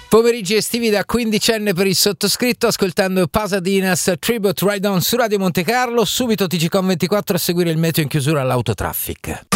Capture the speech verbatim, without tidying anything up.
Pomeriggi estivi da quindicenne per il sottoscritto, ascoltando Pasadinas Tribute Ride On su Radio Monte Carlo. Subito T G Com ventiquattro a seguire il meteo in chiusura all'autotraffic.